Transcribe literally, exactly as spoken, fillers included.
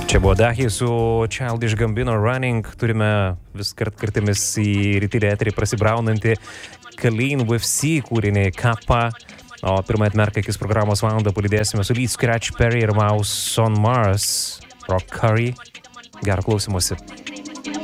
Čia buvo Dahi su Childish Gambino Running. Turime vis kart kartimis į rytinį eterį prasibraunantį Colleen with C kūrinį Kappa. O pirmąją atmerką akis programos valandą palydėsime su Lead Scratch Perry ir Mouse on Mars. Rock Curry. Gero klausymosi.